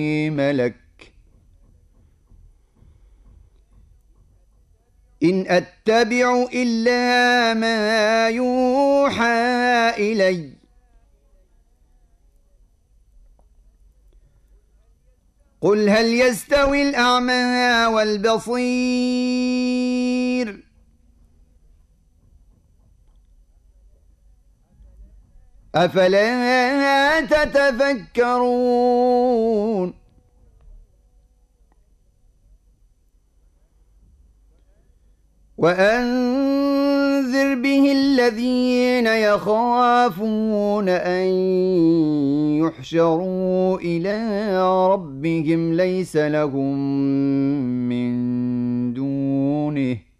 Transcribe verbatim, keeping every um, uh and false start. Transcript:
ملك إن أتبع إلا ما يوحى إلي قل هل يستوي الأعمى والبصير أفلا تتفكرون وأنذر به الذين يخافون أن يحشروا إلى ربهم ليس لهم من دونه